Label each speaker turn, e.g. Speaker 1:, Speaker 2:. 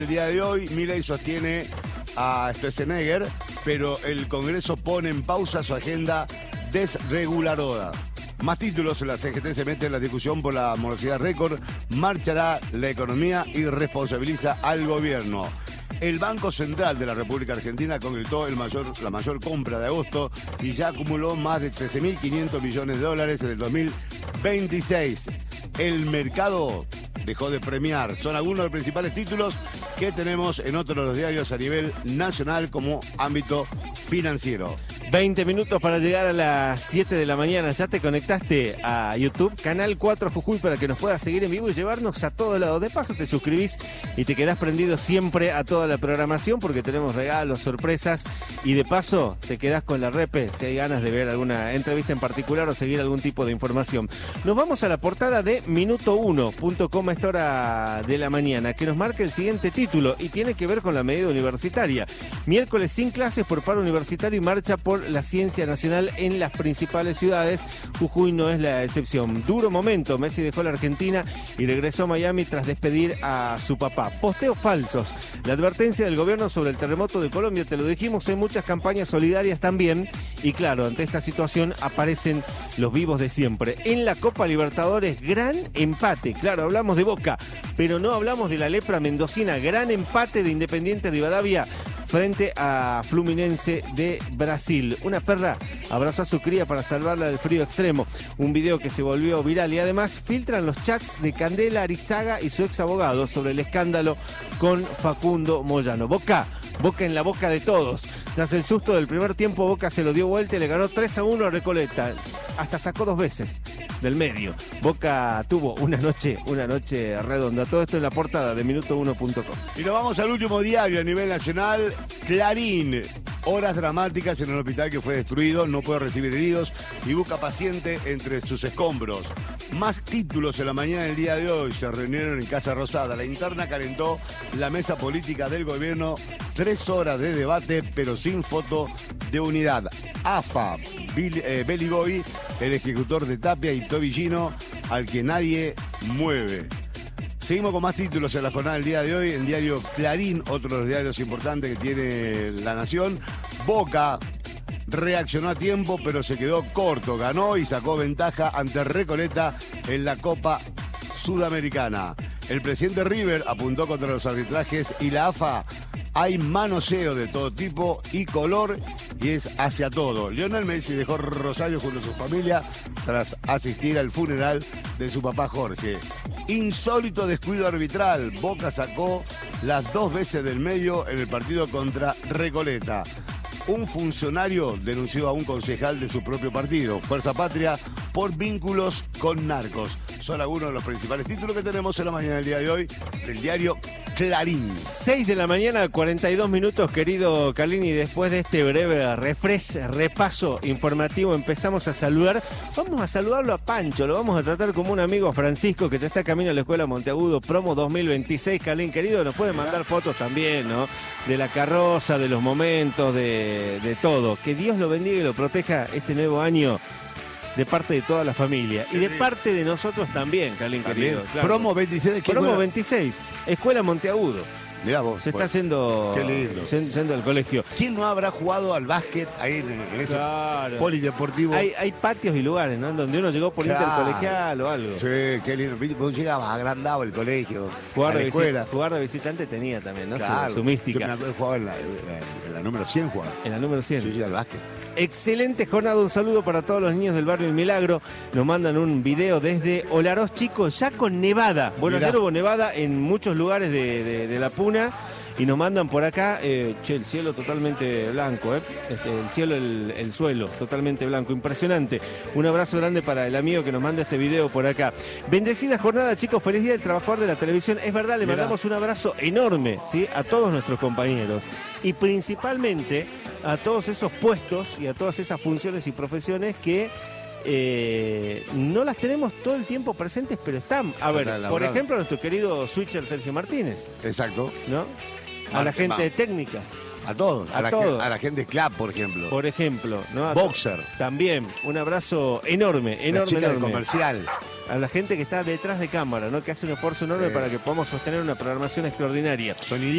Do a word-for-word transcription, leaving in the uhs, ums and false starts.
Speaker 1: El día de hoy, Milei sostiene a Schwarzenegger, pero el Congreso pone en pausa su agenda desreguladora. Más títulos, la C G T se mete en la discusión por la morosidad récord, marchará la economía y responsabiliza al gobierno. El Banco Central de la República Argentina concretó el mayor, la mayor compra de agosto y ya acumuló más de trece mil quinientos millones de dólares en el dos mil veintiséis. El mercado dejó de premiar. Son algunos de los principales títulos que tenemos en otros de los diarios a nivel nacional como ámbito financiero.
Speaker 2: veinte minutos para llegar a las siete de la mañana. Ya te conectaste a YouTube, Canal cuatro Jujuy, para que nos puedas seguir en vivo y llevarnos a todos lados. De paso te suscribís y te quedás prendido siempre a toda la programación porque tenemos regalos, sorpresas y de paso te quedás con la repe si hay ganas de ver alguna entrevista en particular o seguir algún tipo de información. Nos vamos a la portada de minuto uno punto com a esta hora de la mañana, que nos marca el siguiente título y tiene que ver con la medida universitaria. Miércoles sin clases por paro universitario y marcha por la ciencia nacional en las principales ciudades. Jujuy no es la excepción. Duro momento. Messi dejó la Argentina y regresó a Miami tras despedir a su papá. Posteos falsos. La advertencia del gobierno sobre el terremoto de Colombia, te lo dijimos, hay muchas campañas solidarias también. Y claro, ante esta situación aparecen los vivos de siempre. En la Copa Libertadores, gran empate. Claro, hablamos de Boca, pero no hablamos de la lepra mendocina. Gran empate de Independiente Rivadavia frente a Fluminense de Brasil. Una perra abrazó a su cría para salvarla del frío extremo. Un video que se volvió viral y además filtran los chats de Candela Arizaga y su ex abogado sobre el escándalo con Facundo Moyano. Boca, Boca en la boca de todos. Tras el susto del primer tiempo, Boca se lo dio vuelta y le ganó tres a uno a Recoleta. Hasta sacó dos veces del medio. Boca tuvo una noche, una noche redonda. Todo esto en la portada de minuto uno punto com.
Speaker 1: Y nos vamos al último diario a nivel nacional, Clarín. Horas dramáticas en el hospital que fue destruido, no puede recibir heridos y busca paciente entre sus escombros. Más títulos en la mañana del día de hoy. Se reunieron en Casa Rosada. La interna calentó la mesa política del gobierno. Tres horas de debate, pero sin foto de unidad. A F A, Bill, eh, Belly Boy, el ejecutor de Tapia y Tobillino, al que nadie mueve. Seguimos con más títulos en la jornada del día de hoy. En diario Clarín, otro de los diarios importantes que tiene La Nación. Boca reaccionó a tiempo, pero se quedó corto. Ganó y sacó ventaja ante Recoleta en la Copa Sudamericana. El presidente River apuntó contra los arbitrajes y la A F A. Hay manoseo de todo tipo y color y es hacia todo. Lionel Messi dejó Rosario junto a su familia tras asistir al funeral de su papá Jorge. Insólito descuido arbitral. Boca sacó las dos veces del medio en el partido contra Recoleta. Un funcionario denunció a un concejal de su propio partido, Fuerza Patria, por vínculos con narcos. Son algunos de los principales títulos que tenemos en la mañana del día de hoy del diario Clarín.
Speaker 2: seis de la mañana, cuarenta y dos minutos, querido Calini. Después de este breve refresh, repaso informativo, empezamos a saludar. Vamos a saludarlo a Pancho, lo vamos a tratar como un amigo, a Francisco, que ya está camino a la Escuela Monteagudo, promo dos mil veintiséis. Calín, querido, nos puede mandar fotos también, ¿no? De la carroza, de los momentos, de, de todo. Que Dios lo bendiga y lo proteja este nuevo año. De parte de toda la familia. Y de parte de nosotros también, Calín, querido. Claro.
Speaker 1: Promo veintiséis.
Speaker 2: Promo escuela? veintiséis. Escuela Monteagudo.
Speaker 1: Mirá vos.
Speaker 2: Se
Speaker 1: bueno.
Speaker 2: está yendo,
Speaker 1: Qué lindo.
Speaker 2: yendo al colegio.
Speaker 1: ¿Quién no habrá jugado al básquet ahí en, en ese
Speaker 2: claro.
Speaker 1: polideportivo?
Speaker 2: Hay, hay patios y lugares, ¿no? Donde uno llegó por claro. intercolegial o algo.
Speaker 1: Sí, qué lindo. Vos llegabas agrandado el colegio,
Speaker 2: jugar
Speaker 1: a la escuela.
Speaker 2: Jugar de visitante tenía también, ¿no?
Speaker 1: Claro.
Speaker 2: Su, su mística.
Speaker 1: Yo me acuerdo de jugar en la, en la número cien. Jugaba.
Speaker 2: En la número cien.
Speaker 1: Sí, sí, al básquet.
Speaker 2: Excelente jornada, un saludo para todos los niños del barrio El Milagro. Nos mandan un video desde Olaroz, chicos, ya con nevada. Bueno, ayer hubo nevada en muchos lugares de, de, de La Puna. Y nos mandan por acá, eh, che, el cielo totalmente blanco, ¿eh? Este, el cielo, el, el suelo totalmente blanco, impresionante. Un abrazo grande para el amigo que nos manda este video por acá. Bendecida jornada, chicos, feliz día del trabajador de la televisión. Es verdad, le Mirá. mandamos un abrazo enorme, ¿sí? A todos nuestros compañeros. Y principalmente a todos esos puestos y a todas esas funciones y profesiones que eh, no las tenemos todo el tiempo presentes, pero están. A ver, por ejemplo, nuestro querido switcher Sergio Martínez.
Speaker 1: Exacto.
Speaker 2: ¿No? A la gente técnica.
Speaker 1: A todos, a, a, la, todos. a la gente club, por ejemplo.
Speaker 2: Por ejemplo, ¿no? A
Speaker 1: Boxer.
Speaker 2: También, un abrazo enorme, enorme,
Speaker 1: la chica
Speaker 2: enorme.
Speaker 1: De comercial.
Speaker 2: A la gente que está detrás de cámara, ¿no? Que hace un esfuerzo enorme eh. para que podamos sostener una programación extraordinaria.
Speaker 1: Sonidista.